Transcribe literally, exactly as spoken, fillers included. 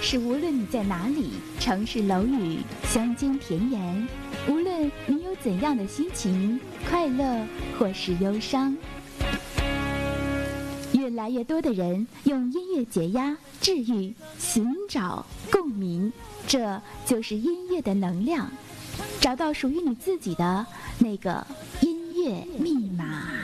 是无论你在哪里，城市楼宇、乡间田园，无论你有怎样的心情，快乐或是忧伤，越来越多的人用音乐解压、治愈、寻找共鸣，这就是音乐的能量。找到属于你自己的那个音乐密码。